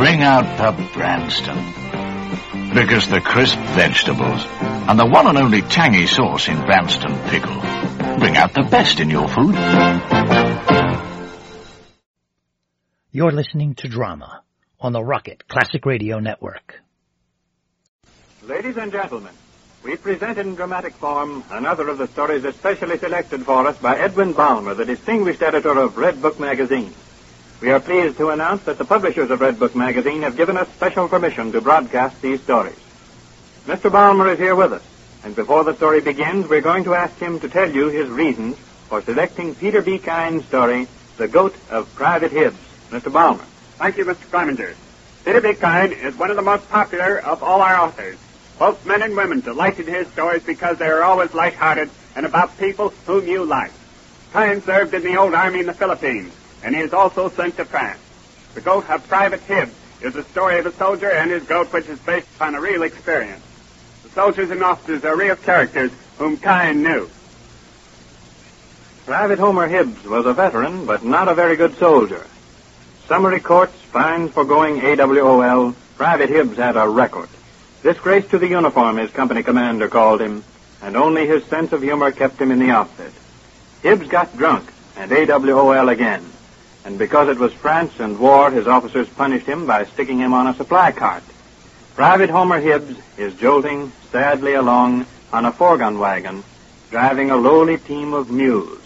bring out the Branston. Because the crisp vegetables and the one and only tangy sauce in Branston pickle bring out the best in your food. You're listening to Drama on the Rocket Classic Radio Network. Ladies and gentlemen, we present in dramatic form another of the stories especially selected for us by Edwin Balmer, the distinguished editor of Red Book magazine. We are pleased to announce that the publishers of Red Book magazine have given us special permission to broadcast these stories. Mr. Balmer is here with us, and before the story begins, we're going to ask him to tell you his reasons for selecting Peter B. Kyne's story, The Goat of Private Hibbs. Mr. Balmer. Thank you, Mr. Clemenger. Peter B. Kyne is one of the most popular of all our authors. Both men and women delighted his stories because they are always light-hearted and about people whom you like. Kyne served in the old army in the Philippines, and he is also sent to France. The Goat of Private Hibbs is the story of a soldier and his goat, which is based on a real experience. The soldiers and officers are real characters whom Kyne knew. Private Homer Hibbs was a veteran, but not a very good soldier. Summary courts, fines for going AWOL, Private Hibbs had a record. Disgrace to the uniform, his company commander called him, and only his sense of humor kept him in the outfit. Hibbs got drunk, and AWOL again. And because it was France and war, his officers punished him by sticking him on a supply cart. Private Homer Hibbs is jolting sadly along on a four-gun wagon, driving a lowly team of mules.